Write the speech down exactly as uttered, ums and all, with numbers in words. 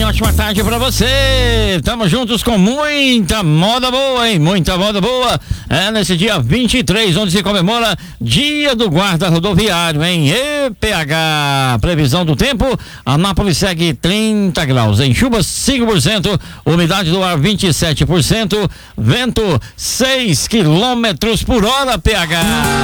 bem? Ótima tarde pra você. Tamo juntos com muita moda boa, hein? Muita moda boa. É nesse dia vinte e três, onde se comemora Dia do Guarda Rodoviário, hein? E P H, previsão do tempo, Anápolis segue trinta graus, em chuva cinco por cento, umidade do ar vinte e sete por cento, vento seis quilômetros por hora, P H.